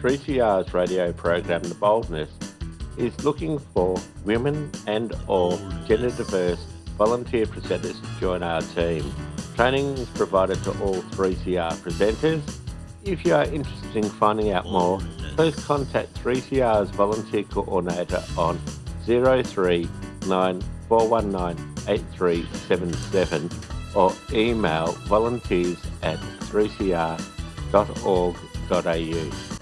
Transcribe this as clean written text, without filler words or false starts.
3CR's radio program The Boldness is looking for women and or gender diverse volunteer presenters to join our team. Training is provided to all 3CR presenters. If you are interested in finding out more, please contact 3CR's volunteer coordinator on 039 419 8377 or email volunteers@3cr.org.au.